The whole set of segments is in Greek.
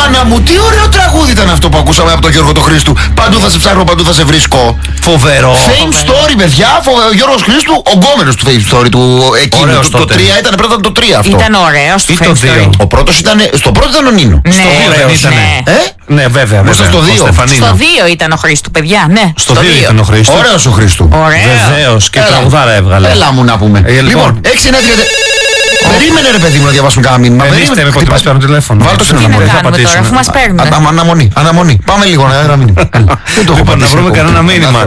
Μάνα μου, τι ωραίο τραγούδι ήταν αυτό που ακούσαμε από τον Γιώργο τον Χρήστου. Παντού θα σε ψάχνω, παντού θα σε βρίσκω. Φοβερό. Fame Story, παιδιά. Ο Γιώργος Χρήστου, ο γκόμενος του Fame Story του εκείνου. Το 3 ήταν, πρώτα το 3 αυτό. Ήταν ωραίος το Fame Story. Ο πρώτος ήταν, στο πρώτο ήταν ο Νίνο. Ναι, Στο 2 δεν ήταν. Ναι, βέβαια. Στο 2. Στο 2 ήταν ο Χρήστου, παιδιά, ναι. Στο 2 ήταν ο Χρήστου. Ωραίος ο Χρήστου. Βεβαίως, και τραγουδάρα έβγαλε. Έλα μου να πούμε. Λοιπόν, 6-9-30. Περίμενε ρε παιδί μου να διαβάσουμε κανένα μήνυμα. Είστε με ότι μας παίρνουν τηλέφωνο. Βάλτε στην αναμονή. Τι να κάνουμε τώρα, αφού μας παίρνουν. Αναμονή. Πάμε λίγο ένα μήνυμα. Δεν το έχω Λοιπόν, να βρούμε κανένα μήνυμα.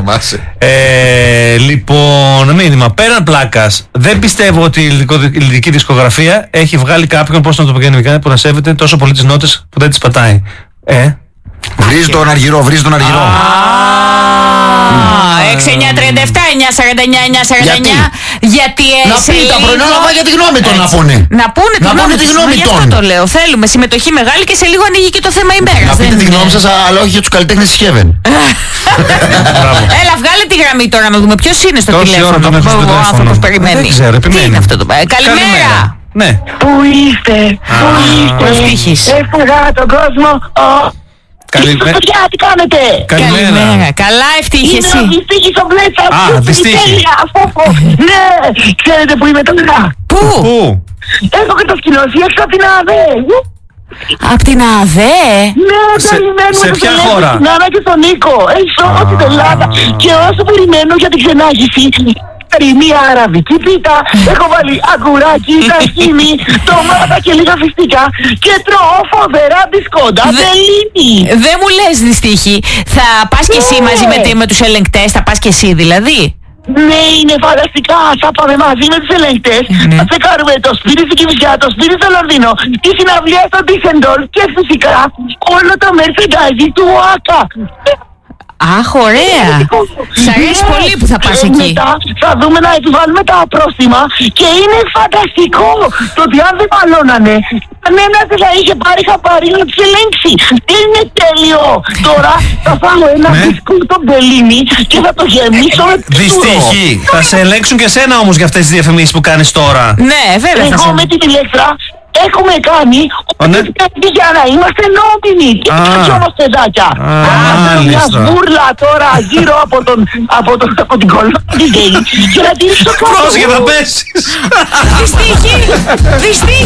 Λοιπόν, μήνυμα. Πέραν πλάκας, δεν πιστεύω ότι η ελληνική δισκογραφία έχει βγάλει κάποιον, πώς να το πω γενικά, που να σέβεται τόσο πολύ τις νότες που δεν τις πατάει. Βρίζει τον αργυρό, βρίζει τον αργυρό. 6-9-37, 9-49-9-49. Γιατί να πει τα πρωινά να πάει για τη γνώμη των να πούνε. Να πούνε τη γνώμη των. Γι' αυτό το λέω. Θέλουμε συμμετοχή μεγάλη και σε λίγο ανοίγει και το θέμα ημέρας. Να πείτε τη γνώμη σας, αλλά όχι για τους καλλιτέχνες της Heaven. Έλα, βγάλε τη γραμμή τώρα να δούμε ποιος είναι στο τηλέφωνο. Ο άνθρωπος περιμένει. Δεν ξέρω, επιμένει. Καλημέρα. Ναι. Πού είστε, έφυγα τον κόσμο. Παιδιά, τι κάνετε? Καλημέρα. Καλά, ευτύχη εσύ. Είναι ο Δυστύχης ο Μπλέτσας. Α, Δυστύχη. Ναι, ξέρετε που είμαι τώρα? Πού? Έχω κατασκηνώσει έξω από την ΑΔΕ. Απ' την ΑΔΕ? Ναι, περιμένουμε. Σε ποια χώρα? Στην Άννα και στον Νίκο. Έχει όλη την Ελλάδα. Και όσο περιμένω για την ξενάγηση, μία αραβική πίτα, έχω βάλει αγκουράκι, ταχίνι, ντομάτα και λίγα φιστικά και τρώω φοβερά μπισκόντα. Δεν λύνει. Δεν μου λες Δυστύχη, θα πας και εσύ μαζί με τους ελεγκτές, θα πας και εσύ δηλαδή? Ναι, είναι φανταστικά. Θα πάμε μαζί με τους ελεγκτές. Θα τσεκάρουμε το σπίτι στην Κηφισιά, το σπίτι στο Λονδίνο, τη συναυλία στο Ντίσεντορφ και φυσικά όλο το merchandising του ΟΑΚΑ. Αχ, ωραία! Σ' αρέσει πολύ που θα πας εκεί. Μετά θα δούμε να επιβάλλουμε τα πρόστιμα και είναι φανταστικό το ότι αν δεν μαλώνανε, κανένας δεν θα είχε πάρει χαμπάρι να τους ελέγξει. Είναι τέλειο! Τώρα θα φάω ένα μπισκούτο μπελίνι και θα το γεμίσω με πιτούρο. Δυστύχη! Θα σε ελέγξουν και σένα όμως για αυτές τις διαφημίσεις που κάνεις τώρα. Ναι, βέβαια. Εγώ με την ηλέκτρα έχουμε κάνει για να είμαστε νόμιμοι. Και όχι όμως παιδάκια. Μια σβούρλα τώρα γύρω από την κολόνα της ΔΕΗ και να τη ρίξω κάτω. Πρόσεχε, θα πέσεις. Δυστύχη!